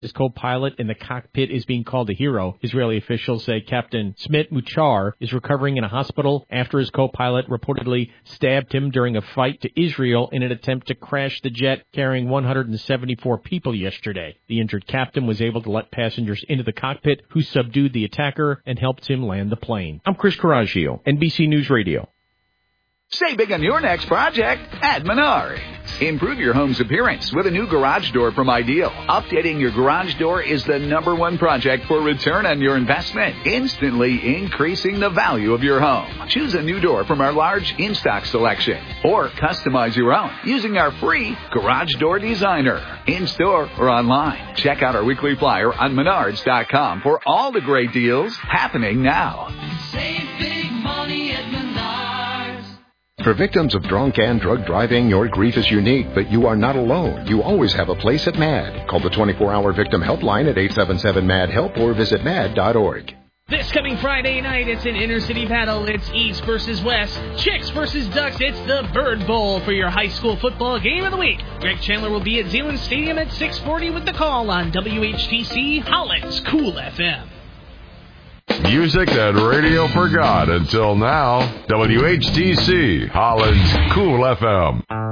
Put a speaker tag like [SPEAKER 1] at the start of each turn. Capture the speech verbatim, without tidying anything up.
[SPEAKER 1] His co-pilot in the cockpit is being called a hero. Israeli officials say Captain Smit Muchar is recovering in a hospital after his co-pilot reportedly stabbed him during a fight to Israel in an attempt to crash the jet carrying one hundred seventy-four people yesterday. The injured captain was able to let passengers into the cockpit, who subdued the attacker and helped him land the plane. I'm Chris Coraggio, N B C News Radio.
[SPEAKER 2] Save big on your next project at Menards. Improve your home's appearance with a new garage door from Ideal. Updating your garage door is the number one project for return on your investment, instantly increasing the value of your home. Choose a new door from our large in-stock selection or customize your own using our free Garage Door Designer. In-store or online. Check out our weekly flyer on menards dot com for all the great deals happening now.
[SPEAKER 3] Save big money at Menards.
[SPEAKER 4] For victims of drunk and drug driving, your grief is unique, but you are not alone. You always have a place at MAD. Call the twenty-four hour victim helpline at eight seven seven M A D HELP or visit mad dot org.
[SPEAKER 5] This coming Friday night, it's an inter-city battle. It's East versus West, Chicks versus Ducks. It's the Bird Bowl for your high school football game of the week. Greg Chandler will be at Zeeland Stadium at six forty with the call on W H T C Holland's Cool F M.
[SPEAKER 6] Music that radio forgot until now. W H T C, Holland's Cool F M.